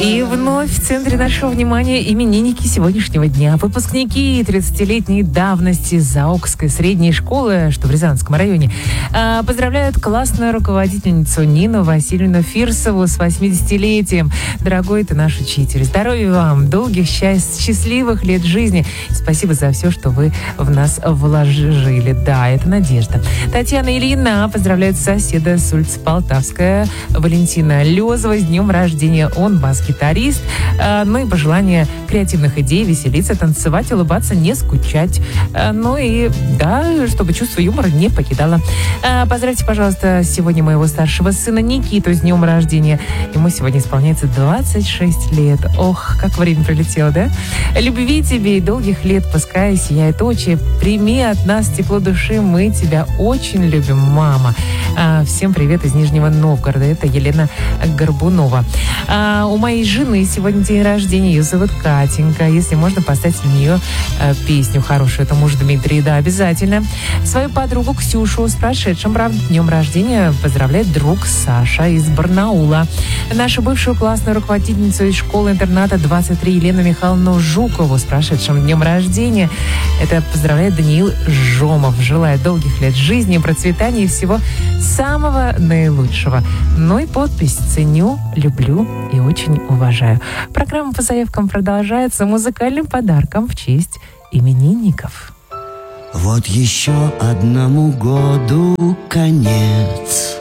И вновь в центре нашего внимания именинники сегодняшнего дня. Выпускники 30-летней давности Заокской средней школы, что в Рязанском районе, поздравляют классную руководительницу Нину Васильевну Фирсову с 80-летием. Дорогой ты наш учитель, здоровья вам, долгих, счастливых лет жизни. Спасибо за все, что вы в нас вложили. Да, это Надежда. Татьяна Ильина поздравляет соседа с улицы Полтавская Валентина Лезова с днем рождения. Он бас-гитарист. Ну и пожелание креативных идей, веселиться, танцевать, улыбаться, не скучать. Ну и да, чтобы чувство юмора не покидало. Поздравьте, пожалуйста, сегодня моего старшего сына Никиту с днем рождения. Ему сегодня исполняется 26 лет. Ох, как время пролетело, да? Любви тебе и долгих лет, пускай сияет очи. Прими от нас тепло души, мы тебя очень любим, мама. Всем привет из Нижнего Новгорода. Это Елена Горбунова. У моей жены сегодня день рождения, ее зовут Катенька. Если можно, поставить для нее песню хорошую. Это муж Дмитрий, да, обязательно. Свою подругу Ксюшу с прошедшим, правда, днем рождения поздравляет друг Саша из Барнаула. Нашу бывшую классную руководительницу из школы-интерната 23 Елену Михайловну Жукову с прошедшим днем рождения. Это поздравляет Даниил Жомов. Желает долгих лет жизни, процветания и всего самого наилучшего. Ну и подпись: ценю, люблю и очень уважаю. Программа по заявкам продолжается музыкальным подарком в честь именинников. Вот еще одному году конец.